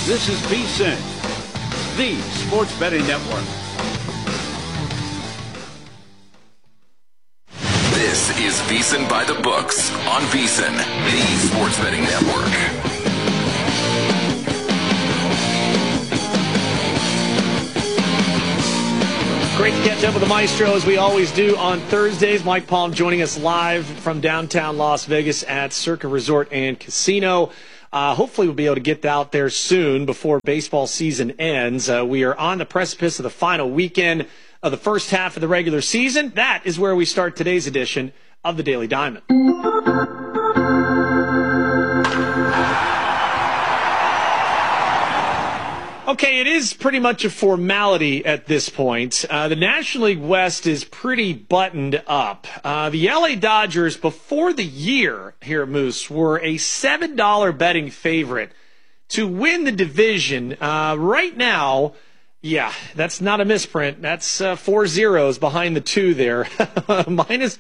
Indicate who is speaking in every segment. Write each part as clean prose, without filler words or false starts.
Speaker 1: This is VSiN, the Sports Betting Network.
Speaker 2: This is VSiN by the Books on VSiN, the Sports Betting Network.
Speaker 3: Great to catch up with the Maestro as we always do on Thursdays. Mike Palm joining us live from downtown Las Vegas at Circa Resort and Casino. Hopefully we'll be able to get out there soon before baseball season ends. We are on the precipice of the final weekend of the first half of the regular season. That is where we start today's edition of the Daily Diamond. Okay, it is pretty much a formality at this point. The National League West is pretty buttoned up. The LA Dodgers, before the year here at Moose, were a $7 betting favorite to win the division. Right now, yeah, that's not a misprint. That's 4 zeros behind the 2 there. Minus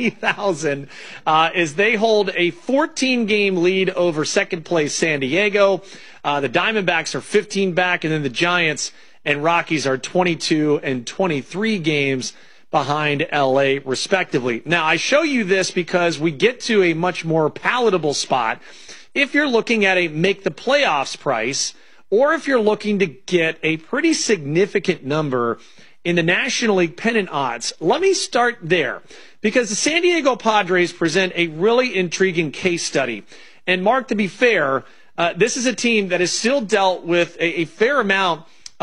Speaker 3: 20,000 as they hold a 14-game lead over second place San Diego. The Diamondbacks are 15 back, and then the Giants and Rockies are 22 and 23 games behind LA, respectively. Now, I show you this because we get to a much more palatable spot if you're looking at a make-the-playoffs price, or if you're looking to get a pretty significant number in the National League pennant odds. Let me start there, because the San Diego Padres present a really intriguing case study. And, Mark, to be fair, this is a team that has still dealt with a fair amount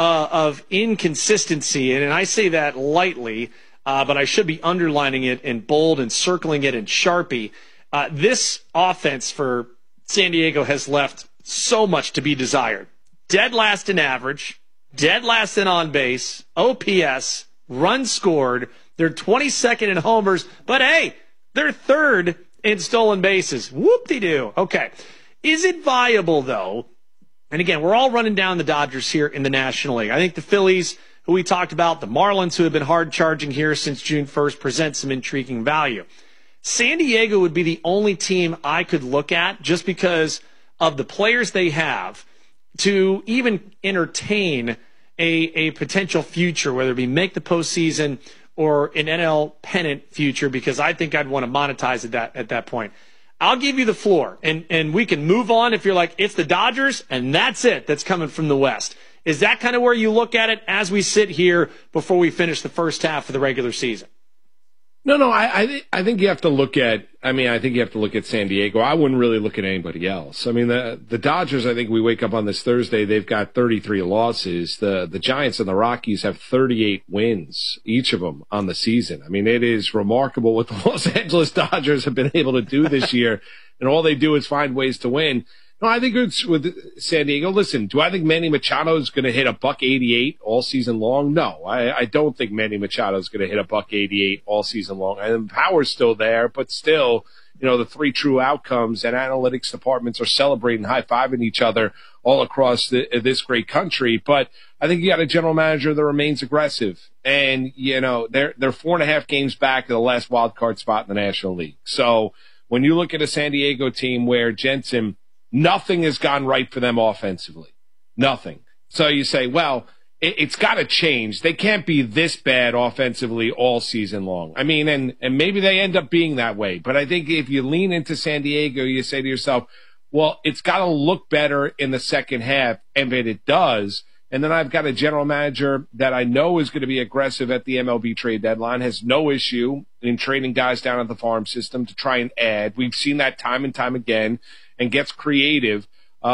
Speaker 3: of inconsistency, and I say that lightly, but I should be underlining it in bold and circling it in Sharpie. This offense for San Diego has left so much to be desired. Dead last in average, dead last in on base, OPS, runs scored. They're 22nd in homers, but hey, they're third in stolen bases. Whoop-de-doo. Okay. Is it viable, though? And again, we're all running down the Dodgers here in the National League. I think the Phillies, who we talked about, the Marlins, who have been hard charging here since June 1st, present some intriguing value. San Diego would be the only team I could look at just because of the players they have to even entertain a potential future, whether it be make the postseason or an NL pennant future, because I think I'd want to monetize at that point. I'll give you the floor, and we can move on if you're like, it's the Dodgers, and that's it that's coming from the West. Is that kind of where you look at it as we sit here before we finish the first half of the regular season?
Speaker 4: No, I think you have to look at, San Diego. I wouldn't really look at anybody else. I mean, the Dodgers, I think we wake up on this Thursday, they've got 33 losses. The Giants and the Rockies have 38 wins, each of them on the season. I mean, it is remarkable what the Los Angeles Dodgers have been able to do this year, and all they do is find ways to win. No, I think it's with San Diego. Listen, do I think Manny Machado is going to hit a $188 all season long? No, I don't think Manny Machado is going to hit a $188 all season long. And the power's still there, but still, the 3 true outcomes and analytics departments are celebrating, high-fiving each other all across this great country. But I think you got a general manager that remains aggressive. And, they're 4.5 games back to the last wild card spot in the National League. So when you look at a San Diego team where Jensen, nothing has gone right for them offensively. Nothing. So you say, well, it's got to change. They can't be this bad offensively all season long. I mean, and maybe they end up being that way. But I think if you lean into San Diego, you say to yourself, well, it's got to look better in the second half. And it does. And then I've got a general manager that I know is going to be aggressive at the MLB trade deadline, has no issue in trading guys down at the farm system to try and add. We've seen that time and time again, and gets creative.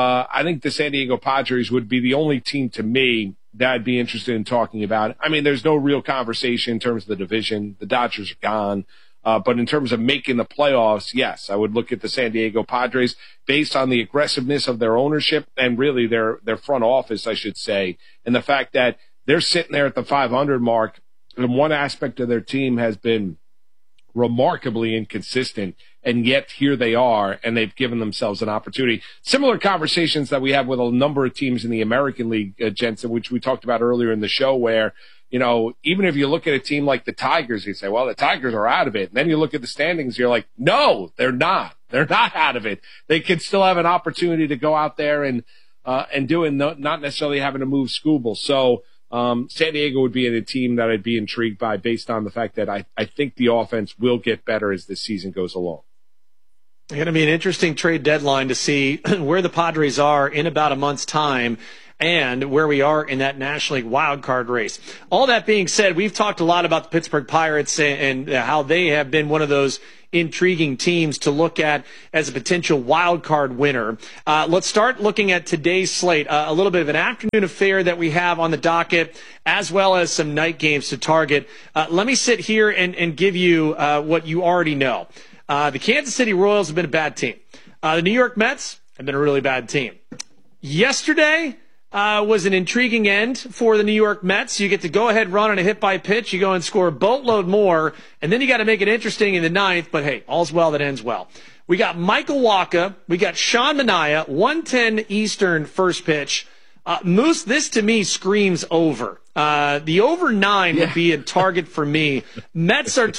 Speaker 4: I think the San Diego Padres would be the only team to me that I'd be interested in talking about. I mean, there's no real conversation in terms of the division. The Dodgers are gone. But in terms of making the playoffs, yes, I would look at the San Diego Padres based on the aggressiveness of their ownership and really their front office, I should say, and the fact that they're sitting there at the 500 mark, and one aspect of their team has been remarkably inconsistent, and yet here they are, and they've given themselves an opportunity. Similar conversations that we have with a number of teams in the American League, Jensen, which we talked about earlier in the show, where, even if you look at a team like the Tigers, you say, well, the Tigers are out of it. And then you look at the standings, you're like, no, they're not. They're not out of it. They could still have an opportunity to go out there and and not necessarily having to move Skubal. So San Diego would be a team that I'd be intrigued by based on the fact that I think the offense will get better as the season goes along.
Speaker 3: It's going to be an interesting trade deadline to see where the Padres are in about a month's time and where we are in that National League wild card race. All that being said, we've talked a lot about the Pittsburgh Pirates and how they have been one of those intriguing teams to look at as a potential wild card winner. Let's start looking at today's slate, a little bit of an afternoon affair that we have on the docket, as well as some night games to target. Let me sit here and give you what you already know. The Kansas City Royals have been a bad team. The New York Mets have been a really bad team. Yesterday was an intriguing end for the New York Mets. You get to go ahead, run on a hit-by-pitch. You go and score a boatload more, and then you got to make it interesting in the ninth. But, hey, all's well that ends well. We got Michael Wacha. We got Sean Manaea, 1:10 Eastern first pitch. Moose, this to me screams over. The over 9 would be a target for me. Mets are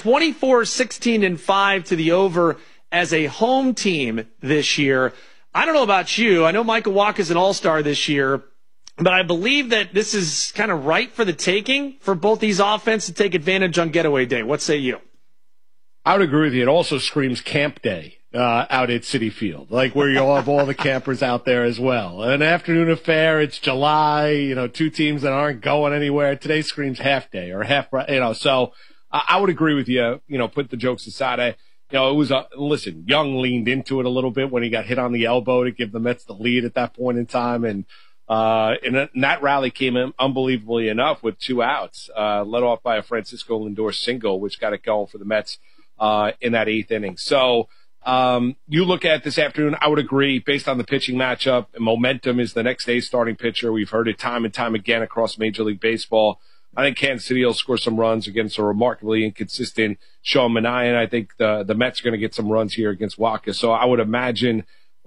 Speaker 3: 24-16-5 to the over as a home team this year. I don't know about you. I know Michael Wacha is an all-star this year, but I believe that this is kind of right for the taking for both these offenses to take advantage on getaway day. What say you?
Speaker 4: I would agree with you. It also screams camp day out at Citi Field, like where you'll have all the campers out there as well. An afternoon affair. It's July. Two teams that aren't going anywhere. Today screams half day or half. So I would agree with you. Put the jokes aside. It was listen. Young leaned into it a little bit when he got hit on the elbow to give the Mets the lead at that point in time, and that rally came in unbelievably enough with 2 outs, led off by a Francisco Lindor single, which got it going for the Mets in that 8th inning. So you look at this afternoon, I would agree, based on the pitching matchup, momentum is the next day's starting pitcher. We've heard it time and time again across Major League Baseball. I think Kansas City will score some runs against a remarkably inconsistent Sean Manaea, and I think the Mets are going to get some runs here against Wacha. So I would imagine,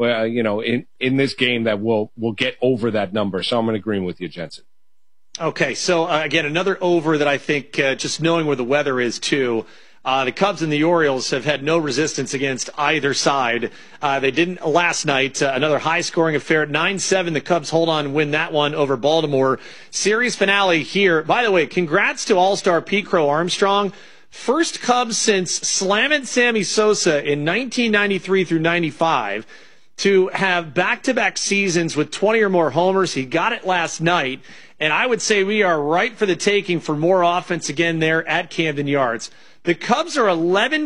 Speaker 4: in this game that we'll get over that number. So I'm going to agree with you, Jensen.
Speaker 3: Okay, so again, another over that I think, just knowing where the weather is too, the Cubs and the Orioles have had no resistance against either side. They didn't last night. Another high-scoring affair at 9-7. The Cubs hold on and win that one over Baltimore. Series finale here. By the way, congrats to All-Star Pete Crow Armstrong. First Cubs since Slammin' Sammy Sosa in 1993 through 95 to have back-to-back seasons with 20 or more homers. He got it last night. And I would say we are right for the taking for more offense again there at Camden Yards. The Cubs are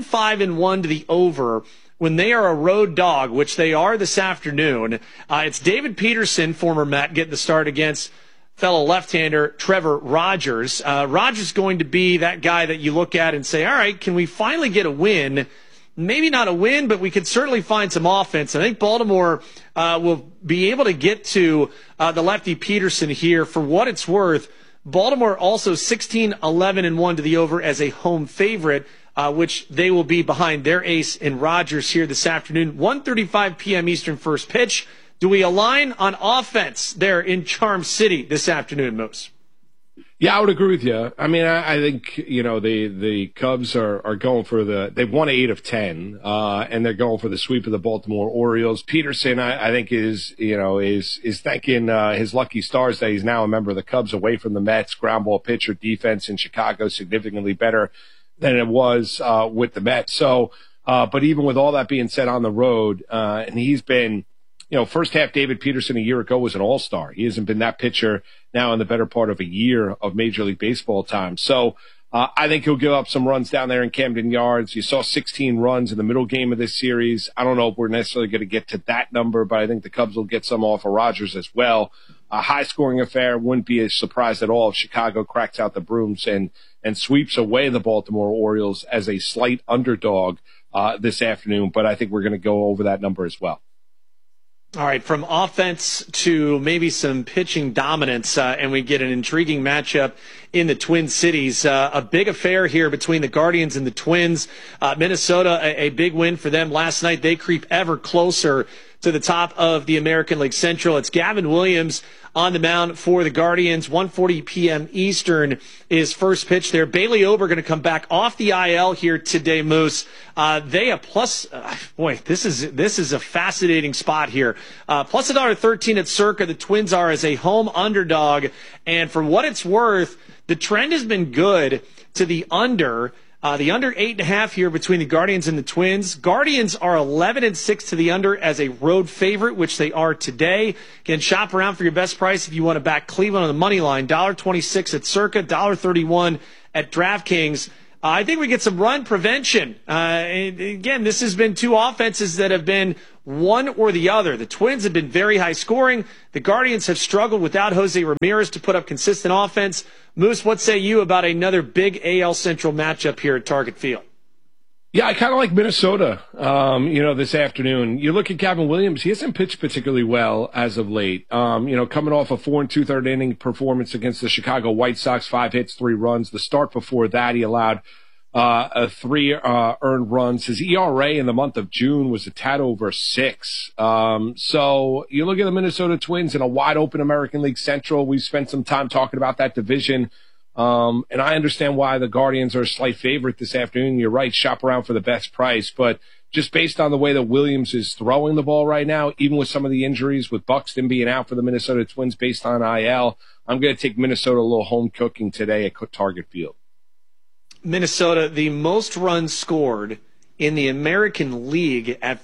Speaker 3: 11-5-1 to the over when they are a road dog, which they are this afternoon. It's David Peterson, former Met, getting the start against fellow left-hander Trevor Rogers. Rogers is going to be that guy that you look at and say, all right, can we finally get a win? Maybe not a win, but we could certainly find some offense. I think Baltimore will be able to get to the lefty Peterson here. For what it's worth, Baltimore also 16-11-1 to the over as a home favorite, which they will be behind their ace in Rogers here this afternoon. 1:35 p.m. Eastern first pitch. Do we align on offense there in Charm City this afternoon, Moose?
Speaker 4: Yeah, I would agree with you. I mean, I think, the Cubs are going for they've won 8 of 10, and they're going for the sweep of the Baltimore Orioles. Peterson, I think is thanking, his lucky stars that he's now a member of the Cubs away from the Mets. Ground ball pitcher, defense in Chicago significantly better than it was, with the Mets. So, but even with all that being said on the road, and he's been, first half David Peterson a year ago was an all-star. He hasn't been that pitcher now in the better part of a year of Major League Baseball time. So I think he'll give up some runs down there in Camden Yards. You saw 16 runs in the middle game of this series. I don't know if we're necessarily going to get to that number, but I think the Cubs will get some off of Rogers as well. A high-scoring affair. Wouldn't be a surprise at all if Chicago cracks out the brooms and sweeps away the Baltimore Orioles as a slight underdog this afternoon. But I think we're going to go over that number as well.
Speaker 3: All right, from offense to maybe some pitching dominance, and we get an intriguing matchup in the Twin Cities. A big affair here between the Guardians and the Twins. Minnesota, a big win for them last night. They creep ever closer to the top of the American League Central. It's Gavin Williams on the mound for the Guardians. 1:40 p.m. Eastern is first pitch there. Bailey Ober going to come back off the IL here today, Moose. They a plus, boy, this is a fascinating spot here. Plus $1.13 at Circa. The Twins are as a home underdog. And for what it's worth, the trend has been good to the under. The under 8.5 here between the Guardians and the Twins. Guardians are 11-6 to the under as a road favorite, which they are today. Again, shop around for your best price if you want to back Cleveland on the money line. $1.26 at Circa, $1.31 at DraftKings. I think we get some run prevention. And again, this has been two offenses that have been one or the other. The Twins have been very high scoring. The Guardians have struggled without Jose Ramirez to put up consistent offense. Moose, what say you about another big AL Central matchup here at Target Field?
Speaker 4: Yeah, I kind of like Minnesota, this afternoon. You look at Gavin Williams, he hasn't pitched particularly well as of late. Coming off a 4 2/3 inning performance against the Chicago White Sox, 5 hits, 3 runs. The start before that, he allowed 3 earned runs. His ERA in the month of June was a tad over 6. So you look at the Minnesota Twins in a wide open American League Central. We've spent some time talking about that division. And I understand why the Guardians are a slight favorite this afternoon. You're right, shop around for the best price. But just based on the way that Williams is throwing the ball right now, even with some of the injuries, with Buxton being out for the Minnesota Twins based on IL, I'm going to take Minnesota a little home cooking today at Target Field.
Speaker 3: Minnesota, the most runs scored in the American League at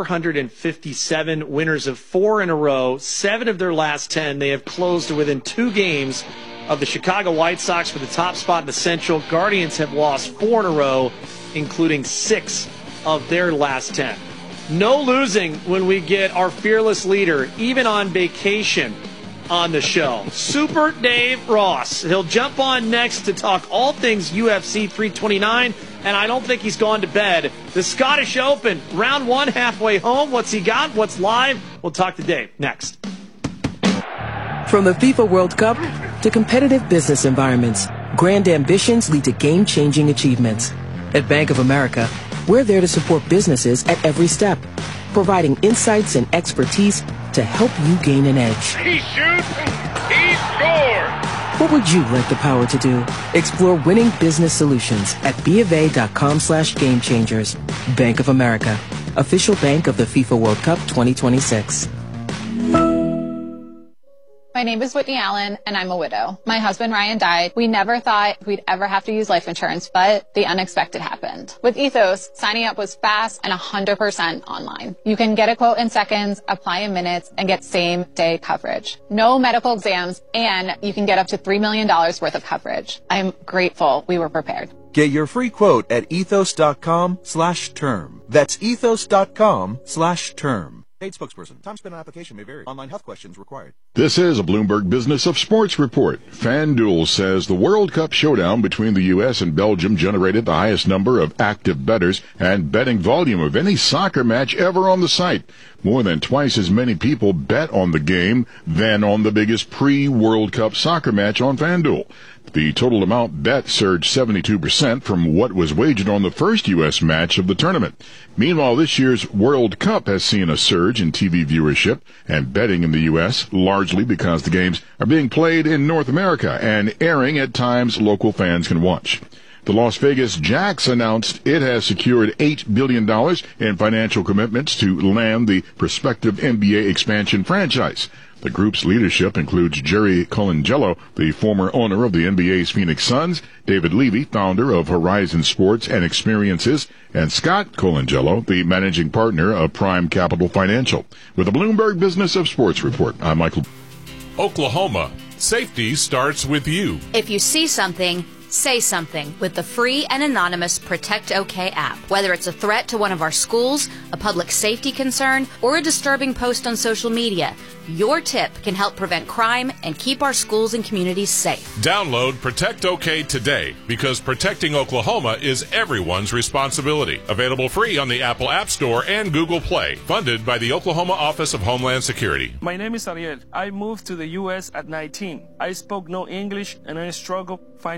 Speaker 3: 457, winners of 4 in a row, 7 of their last 10. They have closed within 2 games of the Chicago White Sox for the top spot in the Central. Guardians have lost 4 in a row, including 6 of their last 10. No losing when we get our fearless leader, even on vacation, on the show. Super Dave Ross. He'll jump on next to talk all things UFC 329, and I don't think he's gone to bed. The Scottish Open, round 1, halfway home. What's he got? What's live? We'll talk to Dave next.
Speaker 5: From the FIFA World Cup to competitive business environments, grand ambitions lead to game-changing achievements. At Bank of America, we're there to support businesses at every step, providing insights and expertise to help you gain an edge.
Speaker 6: He shoots, he scores!
Speaker 5: What would you like the power to do? Explore winning business solutions at BofA.com/gamechangers. Bank of America, official bank of the FIFA World Cup 2026.
Speaker 7: My name is Whitney Allen, and I'm a widow. My husband, Ryan, died. We never thought we'd ever have to use life insurance, but the unexpected happened. With Ethos, signing up was fast and 100% online. You can get a quote in seconds, apply in minutes, and get same-day coverage. No medical exams, and you can get up to $3 million worth of coverage. I'm grateful we were prepared.
Speaker 8: Get your free quote at ethos.com/term. That's ethos.com/term. Paid spokesperson. Time spent on application may vary. Online health questions required.
Speaker 9: This is a Bloomberg Business of Sports report. FanDuel says the World Cup showdown between the U.S. and Belgium generated the highest number of active bettors and betting volume of any soccer match ever on the site. More than twice as many people bet on the game than on the biggest pre-World Cup soccer match on FanDuel. The total amount bet surged 72% from what was wagered on the first U.S. match of the tournament. Meanwhile, this year's World Cup has seen a surge in TV viewership and betting in the U.S., largely because the games are being played in North America and airing at times local fans can watch. The Las Vegas Jacks announced it has secured $8 billion in financial commitments to land the prospective NBA expansion franchise. The group's leadership includes Jerry Colangelo, the former owner of the NBA's Phoenix Suns, David Levy, founder of Horizon Sports and Experiences, and Scott Colangelo, the managing partner of Prime Capital Financial. With the Bloomberg Business of Sports report, I'm Michael.
Speaker 10: Oklahoma. Safety starts with you.
Speaker 11: If you see something, say something with the free and anonymous Protect OK app. Whether it's a threat to one of our schools, a public safety concern, or a disturbing post on social media, your tip can help prevent crime and keep our schools and communities safe.
Speaker 10: Download Protect OK today, because protecting Oklahoma is everyone's responsibility. Available free on the Apple App Store and Google Play. Funded by the Oklahoma Office of Homeland Security.
Speaker 12: My name is Ariel. I moved to the U.S. at 19. I spoke no English and I struggled finding job opportunities.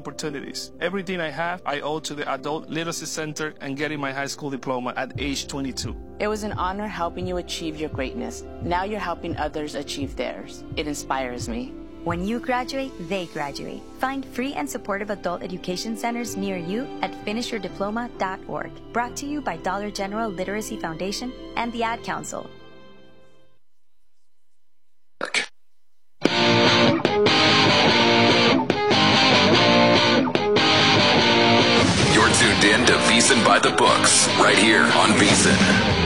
Speaker 12: opportunities. Everything I have, I owe to the Adult Literacy Center and getting my high school diploma at age 22.
Speaker 13: It was an honor helping you achieve your greatness. Now you're helping others achieve theirs. It inspires me.
Speaker 14: When you graduate, they graduate. Find free and supportive adult education centers near you at finishyourdiploma.org. Brought to you by Dollar General Literacy Foundation and the Ad Council.
Speaker 2: You're tuned in to VSiN by the Books, right here on VSiN.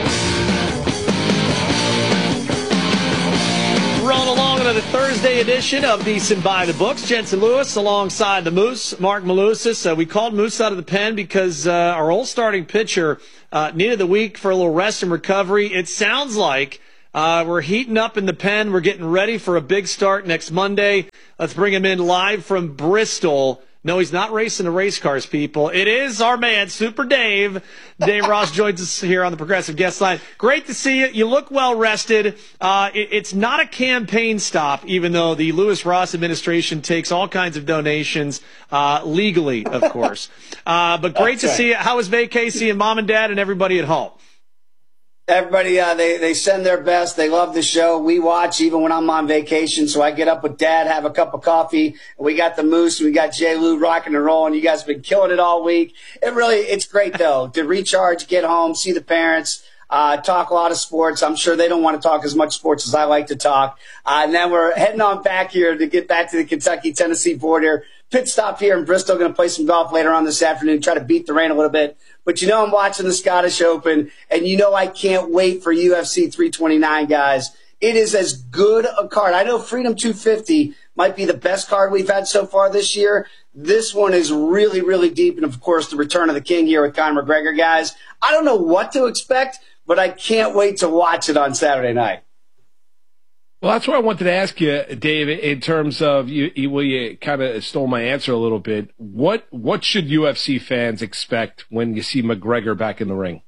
Speaker 3: Rolling along another Thursday edition of VSiN by the Books. Jensen Lewis alongside the Moose, Mark Malusis. We called Moose out of the pen because our old starting pitcher needed the week for a little rest and recovery. It sounds like we're heating up in the pen. We're getting ready for a big start next Monday. Let's bring him in live from Bristol. No, he's not racing the race cars, people. It is our man, Super Dave. Dave Ross joins us here on the Progressive Guest Line. Great to see you. You look well rested. It's not a campaign stop, even though the Lewis Ross administration takes all kinds of donations, legally, of course. But great to see you. How was vacation, Mom and Dad and everybody at home?
Speaker 15: Everybody, they send their best. They love the show. We watch even when I'm on vacation. So I get up with Dad, have a cup of coffee. We got the Moose. We got J. Lou rocking and rolling. You guys have been killing it all week. It's great, though, to recharge, get home, see the parents, talk a lot of sports. I'm sure they don't want to talk as much sports as I like to talk. And then we're heading on back here to get back to the Kentucky-Tennessee border. Pit stop here in Bristol. Going to play some golf later on this afternoon, try to beat the rain a little bit. But I'm watching the Scottish Open, and I can't wait for UFC 329, guys. It is as good a card. I know Freedom 250 might be the best card we've had so far this year. This one is really, really deep. And, of course, the return of the king here with Conor McGregor, guys. I don't know what to expect, but I can't wait to watch it on Saturday night.
Speaker 4: Well, that's what I wanted to ask you, Dave, in terms of you kind of stole my answer a little bit. What should UFC fans expect when you see McGregor back in the ring?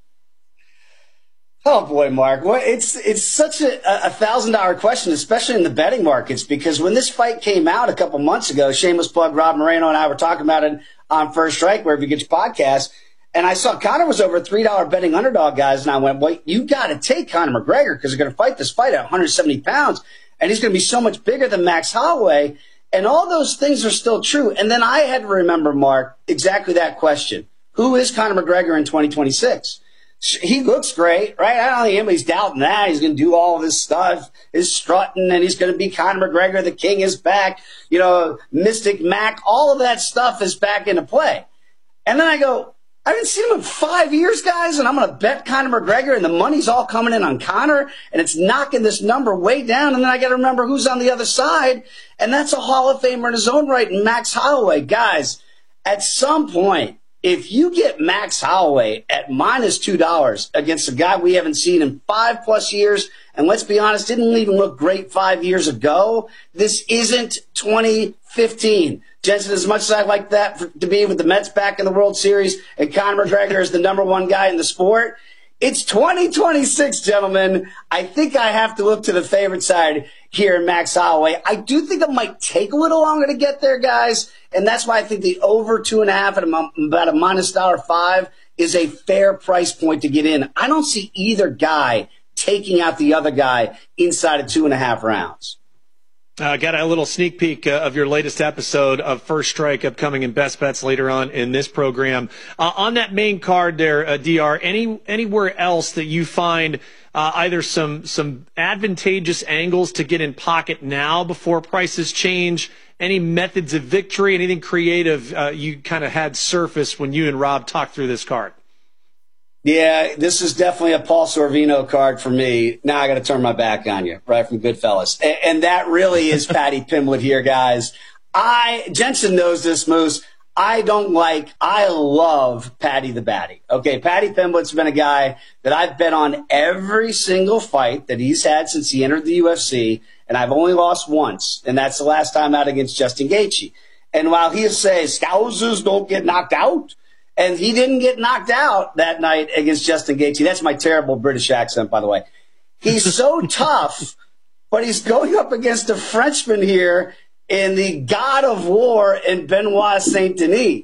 Speaker 15: Oh boy, Mark. Well, it's such a $1,000 question, especially in the betting markets, because when this fight came out a couple months ago, shameless plug, Rob Moreno and I were talking about it on First Strike, wherever you get your podcast. And I saw Conor was over $3 betting underdog, guys. And I went, wait, you got to take Conor McGregor because they're going to fight this fight at 170 pounds. And he's going to be so much bigger than Max Holloway. And all those things are still true. And then I had to remember, Mark, exactly that question. Who is Conor McGregor in 2026? He looks great, right? I don't think anybody's doubting that. He's going to do all this stuff, is strutting, and he's going to be Conor McGregor. The king is back. Mystic Mac, all of that stuff is back into play. And then I go, I haven't seen him in 5 years, guys, and I'm going to bet Conor McGregor, and the money's all coming in on Conor, and it's knocking this number way down, and then I got to remember who's on the other side, and that's a Hall of Famer in his own right, Max Holloway. Guys, at some point, if you get Max Holloway at -$2 against a guy we haven't seen in 5+ years, and let's be honest, didn't even look great 5 years ago, this isn't 2015. Jensen, as much as I'd like that to be with the Mets back in the World Series and Conor McGregor is the number one guy in the sport, it's 2026, gentlemen. I think I have to look to the favorite side here in Max Holloway. I do think it might take a little longer to get there, guys, and that's why I think the over 2.5 at about a -$5 is a fair price point to get in. I don't see either guy taking out the other guy inside of 2.5 rounds.
Speaker 3: Got a little sneak peek of your latest episode of First Strike upcoming in Best Bets later on in this program. On that main card there, DR, anywhere else that you find either some advantageous angles to get in pocket now before prices change, any methods of victory, anything creative you kind of had surface when you and Rob talked through this card?
Speaker 15: Yeah, this is definitely a Paul Sorvino card for me. Now I got to turn my back on you, right from Goodfellas. And that really is Paddy Pimblett here, guys. Jensen knows this, Moose. I love Paddy the Batty. Okay, Paddy Pimblett's been a guy that I've bet on every single fight that he's had since he entered the UFC, and I've only lost once, and that's the last time out against Justin Gaethje. And while he says Scousers don't get knocked out, and he didn't get knocked out that night against Justin Gaethje. That's my terrible British accent, by the way. He's so tough, but he's going up against a Frenchman here in the God of War in Benoit Saint Denis.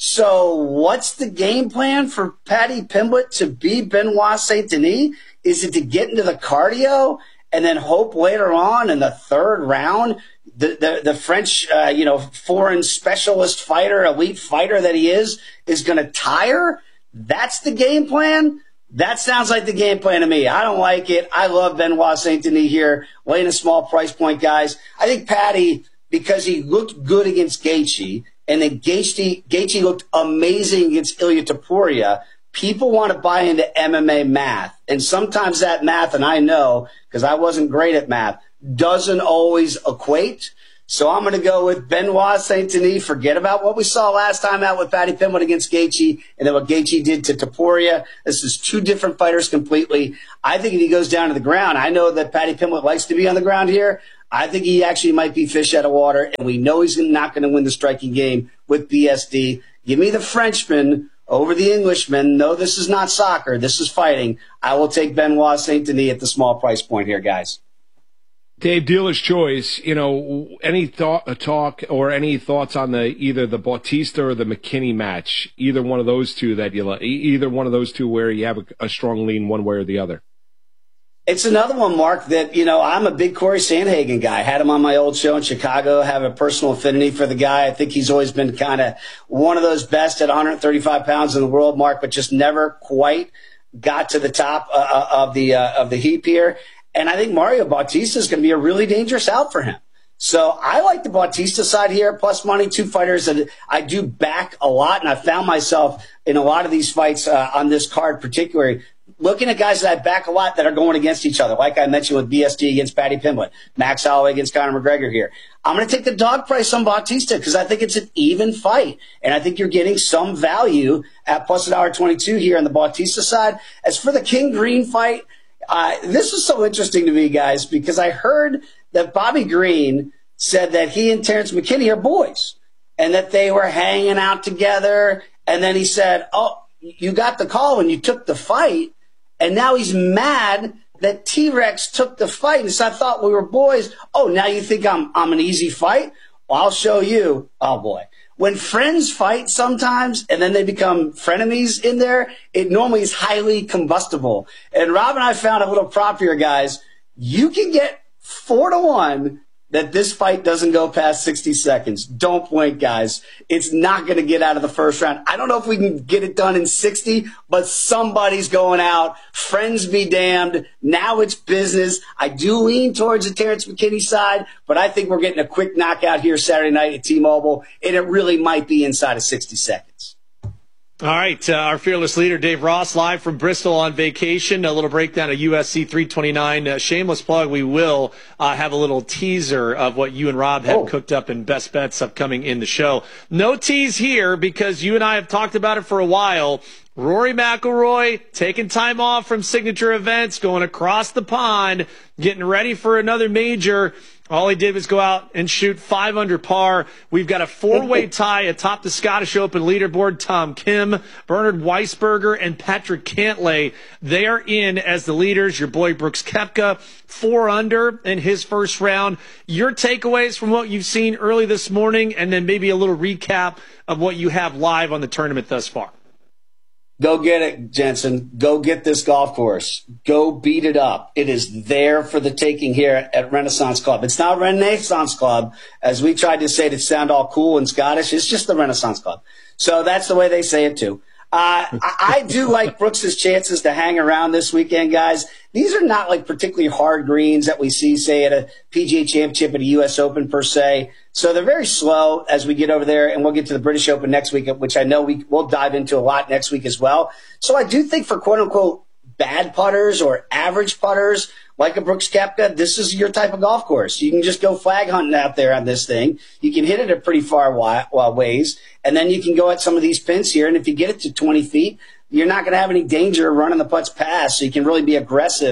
Speaker 15: So what's the game plan for Paddy Pimblett to be Benoit Saint Denis? Is it to get into the cardio and then hope later on in the third round the French, foreign specialist fighter, elite fighter that he is going to tire? That's the game plan? That sounds like the game plan to me. I don't like it. I love Benoit Saint Denis here, laying a small price point, guys. I think Paddy, because he looked good against Gaethje, and then Gaethje looked amazing against Ilia Topuria, people want to buy into MMA math. And sometimes that math, and I know because I wasn't great at math, doesn't always equate. So I'm going to go with Benoit Saint Denis. Forget about what we saw last time out with Paddy Pimblett against Gaethje and then what Gaethje did to Topuria. This is two different fighters completely. I think if he goes down to the ground, I know that Paddy Pimblett likes to be on the ground here. I think he actually might be fish out of water, and we know he's not going to win the striking game with BSD. Give me the Frenchman over the Englishman. No, this is not soccer. This is fighting. I will take Benoit Saint Denis at the small price point here, guys.
Speaker 4: Dave, dealer's choice. Any talk or any thoughts on either the Bautista or the McKinney match? Either one of those two that you like? Either one of those two where you have a strong lean one way or the other?
Speaker 15: It's another one, Mark, that, I'm a big Corey Sandhagen guy. Had him on my old show in Chicago, have a personal affinity for the guy. I think he's always been kind of one of those best at 135 pounds in the world, Mark, but just never quite got to the top of the heap here. And I think Mario Bautista is going to be a really dangerous out for him. So I like the Bautista side here, plus money, two fighters that I do back a lot. And I found myself in a lot of these fights on this card particularly, looking at guys that I back a lot that are going against each other, like I mentioned with BSD against Paddy Pimblett, Max Holloway against Conor McGregor here. I'm going to take the dog price on Bautista because I think it's an even fight. And I think you're getting some value at plus $1.22 here on the Bautista side. As for the King Green fight, this is so interesting to me, guys, because I heard that Bobby Green said that he and Terrence McKinney are boys and that they were hanging out together. And then he said, oh, you got the call when you took the fight. And now he's mad that T-Rex took the fight. And so I thought we were boys. Oh, now you think I'm an easy fight? Well, I'll show you. Oh, boy. When friends fight sometimes and then they become frenemies in there, it normally is highly combustible. And Rob and I found a little prop here, guys. You can get 4-1 that this fight doesn't go past 60 seconds. Don't blink, guys. It's not going to get out of the first round. I don't know if we can get it done in 60, but somebody's going out. Friends be damned. Now it's business. I do lean towards the Terrence McKinney side, but I think we're getting a quick knockout here Saturday night at T-Mobile, and it really might be inside of 60 seconds.
Speaker 3: All right, our fearless leader, Dave Ross, live from Bristol on vacation. A little breakdown of UFC 329. Shameless plug, we will have a little teaser of what you and Rob have cooked up in Best Bets upcoming in the show. No tease here because you and I have talked about it for a while. Rory McIlroy taking time off from signature events, going across the pond, getting ready for another major. All he did was go out and shoot 5 under par. We've got a 4-way tie atop the Scottish Open leaderboard. Tom Kim, Bernard Weisberger, and Patrick Cantlay, they are in as the leaders. Your boy Brooks Koepka, 4 under in his first round. Your takeaways from what you've seen early this morning, and then maybe a little recap of what you have live on the tournament thus far.
Speaker 15: Go get it, Jensen. Go get this golf course. Go beat it up. It is there for the taking here at Renaissance Club. It's not Renaissance Club, as we tried to say to sound all cool and Scottish. It's just the Renaissance Club. So that's the way they say it, too. I do like Brooks's chances to hang around this weekend, guys. These are not like particularly hard greens that we see, say, at a PGA Championship, at a U.S. Open per se. So they're very slow as we get over there, and we'll get to the British Open next week, which I know we'll dive into a lot next week as well. So I do think for quote-unquote bad putters or average putters, like a Brooks Koepka, this is your type of golf course. You can just go flag hunting out there on this thing. You can hit it at pretty far ways, and then you can go at some of these pins here, and if you get it to 20 feet, you're not going to have any danger running the putts past, so you can really be aggressive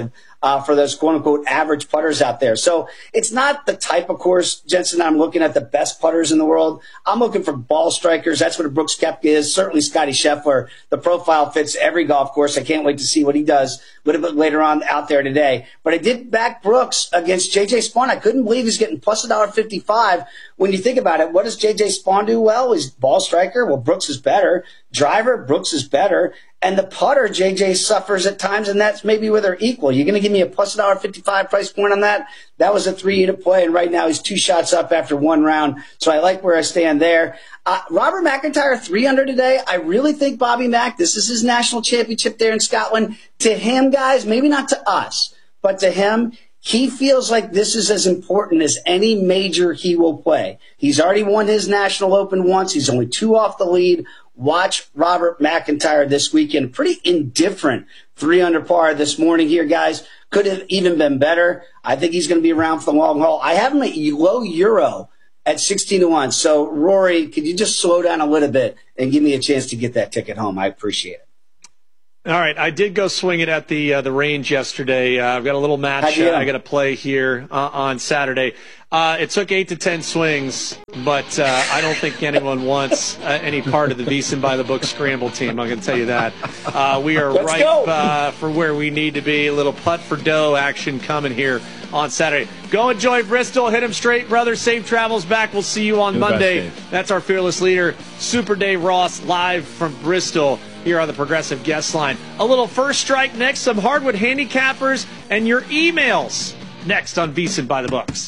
Speaker 15: for those quote-unquote average putters out there. So it's not the type of course, Jensen, I'm looking at the best putters in the world. I'm looking for ball strikers. That's what a Brooks Koepka is. Certainly Scotty Scheffler. The profile fits every golf course. I can't wait to see what he does a little bit later on out there today. But I did back Brooks against J.J. Spaun. I couldn't believe he's getting plus $1.55. When you think about it, what does J.J. Spaun do well? He's ball striker. Well, Brooks is better. Driver, Brooks is better. And the putter, J.J. suffers at times, and that's maybe where they're equal. You're going to give me a plus $1.55 price point on that? That was a 3 to play, and right now he's 2 shots up after 1 round. So I like where I stand there. Robert McIntyre, 300 today. I really think Bobby Mack, this is his national championship there in Scotland. To him, guys, maybe not to us, but to him, he feels like this is as important as any major he will play. He's already won his National Open once. He's only 2 off the lead. Watch Robert McIntyre this weekend. Pretty indifferent 3 under par this morning here, guys. Could have even been better. I think he's going to be around for the long haul. I have him at low euro at 16-1. So, Rory, could you just slow down a little bit and give me a chance to get that ticket home? I appreciate it.
Speaker 3: All right, I did go swing it at the range yesterday. I've got a little match I got to play here on Saturday. It took 8 to 10 swings, but I don't think anyone wants any part of the VSiN by the Book scramble team. I'm going to tell you that. We are ripe for where we need to be. A little putt for dough action coming here on Saturday. Go enjoy Bristol. Hit 'em straight, brother. Safe travels back. We'll see you on Monday. That's our fearless leader, Super Dave Ross, live from Bristol here on the Progressive Guest Line. A little first strike next, some hardwood handicappers, and your emails next on VSiN by the Books.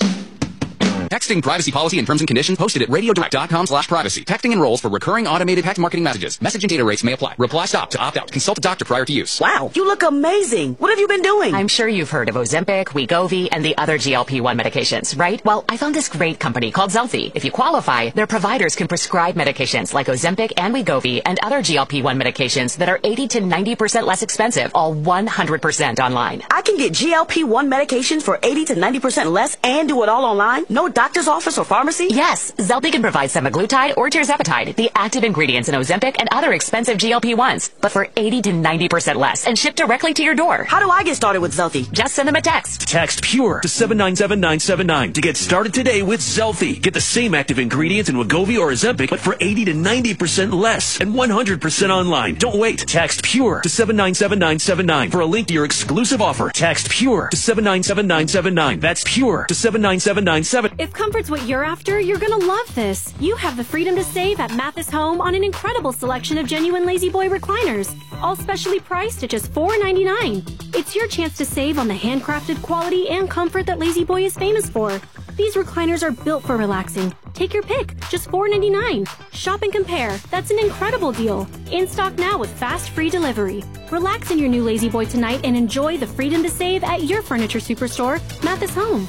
Speaker 16: Texting privacy policy and terms and conditions posted at radiodirect.com/privacy. Texting enrolls for recurring automated text marketing messages. Message and data rates may apply. Reply stop to opt out. Consult a doctor prior to use.
Speaker 17: Wow, you look amazing. What have you been doing?
Speaker 18: I'm sure you've heard of Ozempic, Wegovy, and the other GLP-1 medications, right? Well, I found this great company called Zelfie. If you qualify, their providers can prescribe medications like Ozempic and Wegovy and other GLP-1 medications that are 80 to 90% less expensive, all 100% online.
Speaker 17: I can get GLP-1 medications for 80 to 90% less and do it all online? No doctor's office or pharmacy?
Speaker 18: Yes, Zelfie can provide semaglutide or tirzepatide, the active ingredients in Ozempic and other expensive GLP-1s, but for 80 to 90% less and shipped directly to your door.
Speaker 17: How do I get started with Zelfie?
Speaker 18: Just send them a text.
Speaker 19: Text PURE to 797-979 to get started today with Zelfie. Get the same active ingredients in Wegovy or Ozempic, but for 80 to 90% less and 100% online. Don't wait. Text PURE to 797-979 for a link to your exclusive offer. Text PURE to 797-979. That's PURE to 797-979.
Speaker 20: If comfort's what you're after, you're gonna love this. You have the freedom to save at Mathis Home on an incredible selection of genuine Lazy Boy recliners, all specially priced at just $4.99. It's your chance to save on the handcrafted quality and comfort that Lazy Boy is famous for. These recliners are built for relaxing. Take your pick, just $4.99. Shop and compare. That's an incredible deal. In stock now with fast free delivery. Relax in your new Lazy Boy tonight and enjoy the freedom to save at your furniture superstore, Mathis Home.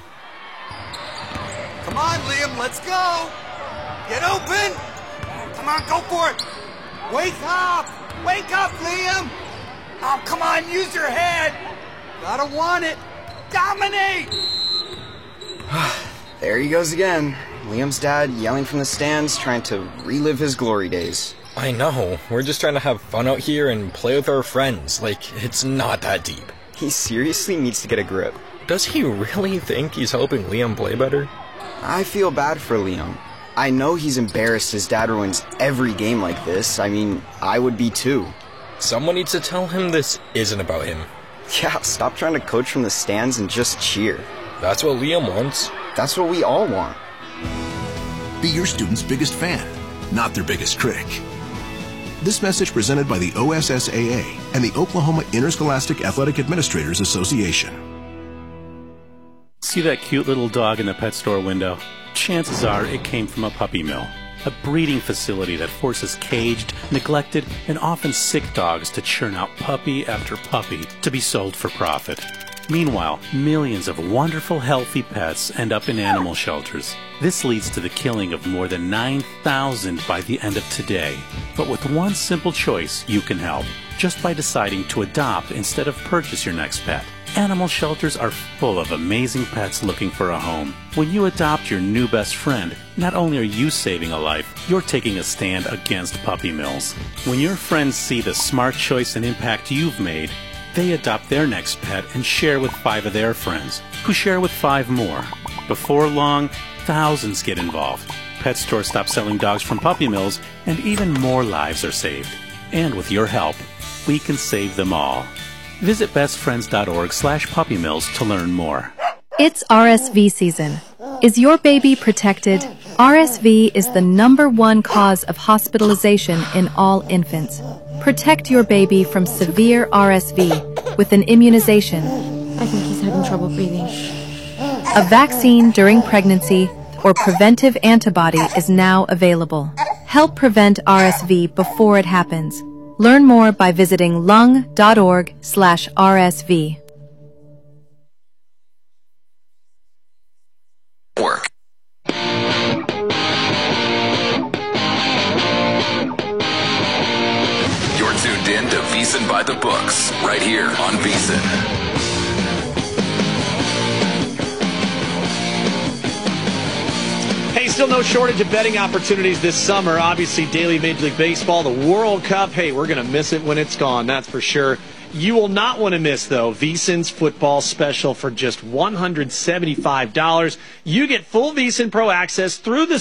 Speaker 21: Come on, Liam, let's go! Get open! Come on, go for it! Wake up! Wake up, Liam! Oh, come on, use your head! Gotta want it! Dominate!
Speaker 22: There he goes again. Liam's dad yelling from the stands, trying to relive his glory days.
Speaker 23: I know. We're just trying to have fun out here and play with our friends. Like, it's not that deep.
Speaker 22: He seriously needs to get a grip.
Speaker 23: Does he really think he's helping Liam play better?
Speaker 22: I feel bad for Liam. I know he's embarrassed his dad ruins every game like this. I mean, I would be too.
Speaker 23: Someone needs to tell him this isn't about him.
Speaker 22: Yeah, stop trying to coach from the stands and just cheer.
Speaker 23: That's what Liam wants.
Speaker 22: That's what we all want.
Speaker 24: Be your student's biggest fan, not their biggest critic. This message presented by the OSSAA and the Oklahoma Interscholastic Athletic Administrators Association.
Speaker 25: See that cute little dog in the pet store window? Chances are it came from a puppy mill, a breeding facility that forces caged, neglected, and often sick dogs to churn out puppy after puppy to be sold for profit. Meanwhile, millions of wonderful, healthy pets end up in animal shelters. This leads to the killing of more than 9,000 by the end of today. But with one simple choice, you can help, just by deciding to adopt instead of purchase your next pet. Animal shelters are full of amazing pets looking for a home. When you adopt your new best friend, not only are you saving a life, you're taking a stand against puppy mills. When your friends see the smart choice and impact you've made, They adopt their next pet and share with 5 of their friends, who share with 5 more. Before long, thousands get involved. Pet stores stop selling dogs from puppy mills, and even more lives are saved. And with your help, we can save them all. Visit bestfriends.org/puppymills to learn more.
Speaker 1: It's RSV season. Is your baby protected? RSV is the #1 cause of hospitalization in all infants. Protect your baby from severe RSV with an immunization.
Speaker 5: I think he's having trouble breathing.
Speaker 1: A vaccine during pregnancy or preventive antibody is now available. Help prevent RSV before it happens. Learn more by visiting lung.org/RSV.
Speaker 2: You're tuned in to VSiN by the Books, right here on VSiN.
Speaker 3: Hey, still no shortage of betting opportunities this summer. Obviously, daily Major League Baseball, the World Cup. Hey, we're going to miss it when it's gone, that's for sure. You will not want to miss, though, VSiN's football special for just $175. You get full VSiN Pro access through the